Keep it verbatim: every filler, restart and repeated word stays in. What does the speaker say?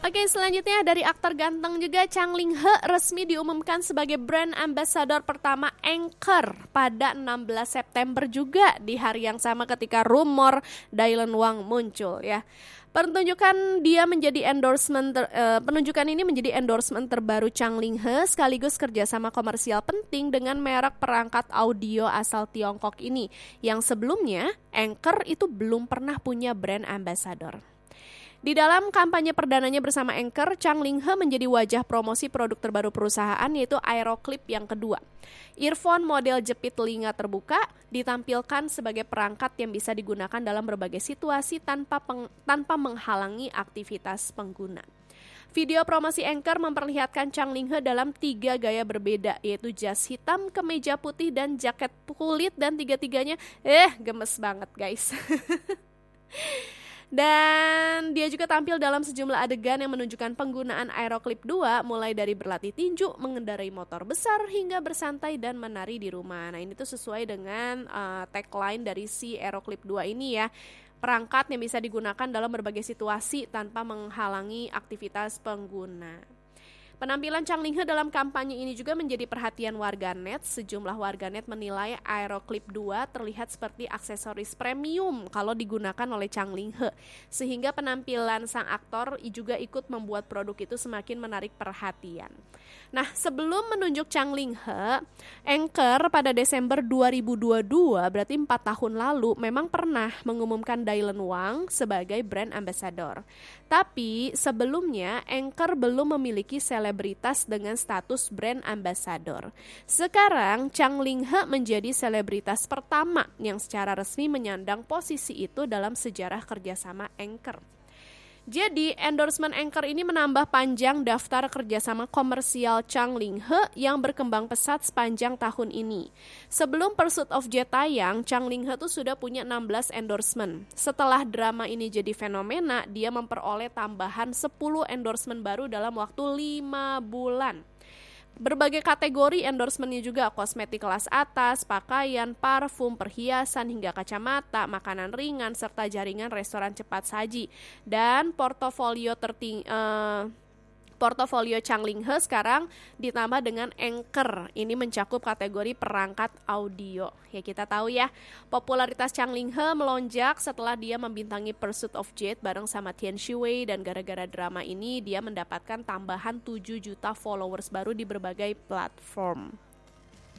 Oke, selanjutnya dari aktor ganteng juga, Chang Ling-he resmi diumumkan sebagai brand ambassador pertama Anchor pada enam belas September juga, di hari yang sama ketika rumor Dylan Wang muncul ya. Penunjukan dia menjadi endorsement ter, uh, penunjukan ini menjadi endorsement terbaru Chang Ling-he sekaligus kerjasama komersial penting dengan merek perangkat audio asal Tiongkok ini, yang sebelumnya Anchor itu belum pernah punya brand ambassador. Di dalam kampanye perdananya bersama Anchor, Chang Ling-he menjadi wajah promosi produk terbaru perusahaan, yaitu Aeroclip yang kedua. Earphone model jepit telinga terbuka ditampilkan sebagai perangkat yang bisa digunakan dalam berbagai situasi tanpa peng, tanpa menghalangi aktivitas pengguna. Video promosi Anchor memperlihatkan Chang Ling-he dalam tiga gaya berbeda, yaitu jas hitam, kemeja putih, dan jaket kulit, dan tiga-tiganya eh gemes banget guys. Dan dia juga tampil dalam sejumlah adegan yang menunjukkan penggunaan Aeroclip dua, mulai dari berlatih tinju, mengendarai motor besar, hingga bersantai dan menari di rumah. Nah, ini tuh sesuai dengan uh, tagline dari si Aeroclip dua ini ya. Perangkat yang bisa digunakan dalam berbagai situasi tanpa menghalangi aktivitas pengguna. Penampilan Chang Ling-he dalam kampanye ini juga menjadi perhatian warganet. Sejumlah warganet menilai Aeroclip dua terlihat seperti aksesoris premium kalau digunakan oleh Chang Ling-he, sehingga penampilan sang aktor juga ikut membuat produk itu semakin menarik perhatian. Nah, sebelum menunjuk Chang Ling-he, Anchor pada Desember dua ribu dua puluh dua, berarti empat tahun lalu, memang pernah mengumumkan Dylan Wang sebagai brand ambassador. Tapi sebelumnya Anchor belum memiliki selebritas dengan status brand ambassador. Sekarang Chang Ling-he menjadi selebritas pertama yang secara resmi menyandang posisi itu dalam sejarah kerjasama Anchor. Jadi, endorsement Anchor ini menambah panjang daftar kerjasama komersial Chang Ling-he yang berkembang pesat sepanjang tahun ini. Sebelum Pursuit of Jade tayang, Chang Ling-he tuh sudah punya enam belas endorsement. Setelah drama ini jadi fenomena, dia memperoleh tambahan sepuluh endorsement baru dalam waktu lima bulan. Berbagai kategori endorsementnya juga, kosmetik kelas atas, pakaian, parfum, perhiasan, hingga kacamata, makanan ringan, serta jaringan restoran cepat saji. Dan portofolio terting uh, portofolio Chang Ling-he sekarang ditambah dengan Anchor. Ini mencakup kategori perangkat audio. Ya, kita tahu ya, popularitas Chang Ling-he melonjak setelah dia membintangi Pursuit of Jade bareng sama Tian Shi-wei, dan gara-gara drama ini dia mendapatkan tambahan tujuh juta followers baru di berbagai platform.